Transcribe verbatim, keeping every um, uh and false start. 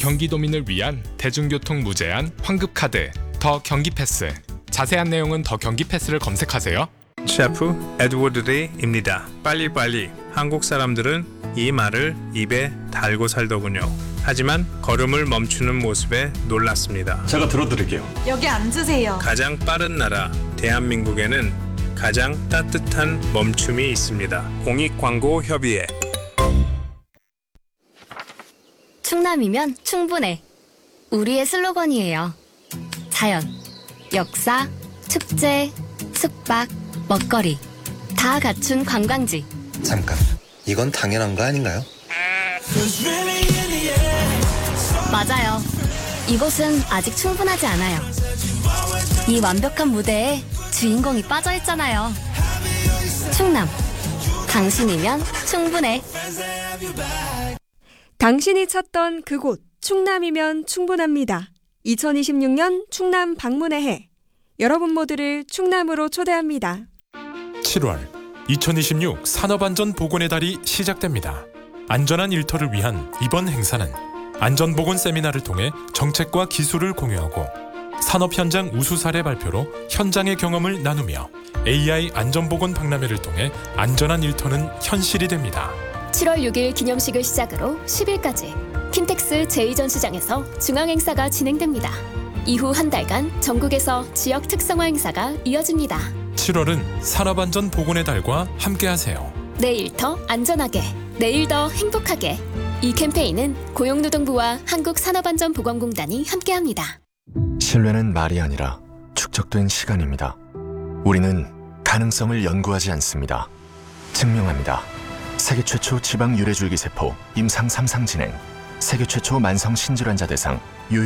경기도민을 위한 대중교통 무제한 환급카드 더 경기패스. 자세한 내용은 더 경기패스를 검색하세요. 셰프 에드워드 데이입니다. 빨리빨리. 한국 사람들은 이 말을 입에 달고 살더군요. 하지만 걸음을 멈추는 모습에 놀랐습니다. 제가 들어드릴게요. 여기 앉으세요. 가장 빠른 나라 대한민국에는 가장 따뜻한 멈춤이 있습니다. 공익광고협의회. 충남이면 충분해. 우리의 슬로건이에요. 자연, 역사, 축제, 숙박, 먹거리 다 갖춘 관광지. 잠깐, 이건 당연한 거 아닌가요? 맞아요. 이곳은 아직 충분하지 않아요. 이 완벽한 무대에 주인공이 빠져있잖아요. 충남, 당신이면 충분해. 당신이 찾던 그곳 충남이면 충분합니다. 이천이십육 년 충남 방문의 해. 여러분 모두를 충남으로 초대합니다. 칠월 이천이십육 산업안전 보건의 달이 시작됩니다. 안전한 일터를 위한 이번 행사는 안전보건 세미나를 통해 정책과 기술을 공유하고 산업 현장 우수 사례 발표로 현장의 경험을 나누며 에이아이 안전보건 박람회를 통해 안전한 일터는 현실이 됩니다. 칠월 육일 기념식을 시작으로 십일까지 킨텍스 제이 전시장에서 중앙행사가 진행됩니다. 이후 한 달간 전국에서 지역 특성화 행사가 이어집니다. 칠월은 산업안전 보건의 달과 함께하세요. 내일 더 안전하게, 내일 더 행복하게. 이 캠페인은 고용노동부와 한국산업안전보건공단이 함께합니다. 신뢰는 말이 아니라 축적된 시간입니다. 우리는 가능성을 연구하지 않습니다. 증명합니다. 세계 최초 지방 유래줄기세포 임상 삼 상 진행, 세계 최초 만성 신질환자 대상